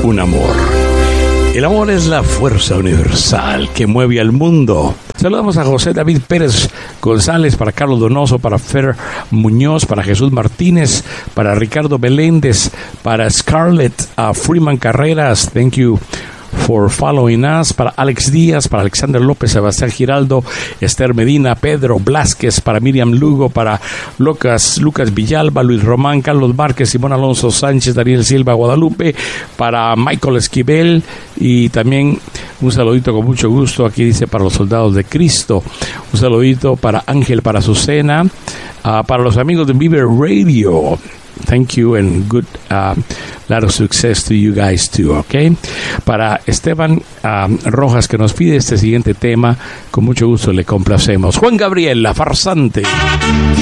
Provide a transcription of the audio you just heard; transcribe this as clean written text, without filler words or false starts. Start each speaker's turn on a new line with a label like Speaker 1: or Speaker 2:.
Speaker 1: un amor. El amor es la fuerza universal que mueve al mundo. Saludamos a José David Pérez González, para Carlos Donoso, para Fer Muñoz, para Jesús Martínez, para Ricardo Beléndez, para Scarlett Freeman Carreras. Thank you for following us. Para Alex Díaz, para Alexander López, Sebastián Giraldo, Esther Medina, Pedro Blázquez, para Miriam Lugo, para Lucas Villalba, Luis Román, Carlos Márquez, Simón Alonso Sánchez, Daniel Silva Guadalupe, para Michael Esquivel, y también un saludito con mucho gusto, aquí dice, para los soldados de Cristo. Un saludito para Ángel, para Azucena, para los amigos de Viver Radio. Thank you and good lot of success to you guys too, okay? Para Esteban Rojas, que nos pide este siguiente tema, con mucho gusto le complacemos. Juan Gabriel, La Farsante.